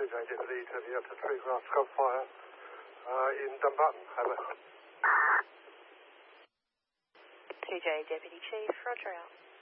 2J Deputy to the up to 3 grass scrub fire in Dumbarton. Over. 2J Deputy Chief, roger out.